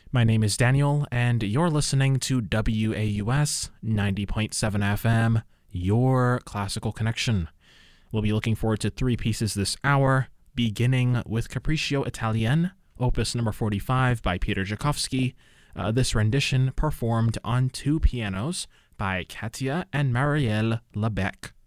My name is Daniel, and you're listening to WAUS 90.7 FM, your classical connection. We'll be looking forward to three pieces this hour, beginning with Capriccio Italien, opus number 45 by Peter Tchaikovsky. This rendition performed on two pianos by Katia and Marielle Lebec.